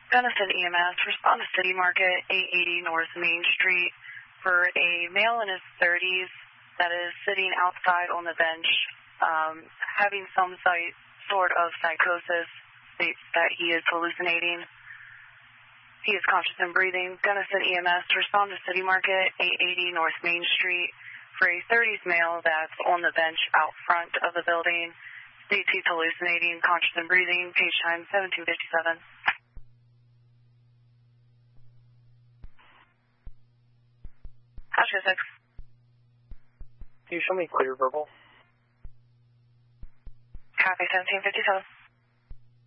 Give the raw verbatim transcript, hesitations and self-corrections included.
Gunnison E M S, respond to City Market, eight eighty North Main Street, for a male in his thirties that is sitting outside on the bench, um, having some site, sort of psychosis, states that he is hallucinating. He is conscious and breathing. Gunnison E M S, respond to City Market, eight eighty North Main Street, for a thirties male that's on the bench out front of the building. States he's hallucinating, conscious and breathing, page time seventeen fifty-seven. Oscar six. Can you show me clear verbal? Copy seventeen fifty-seven.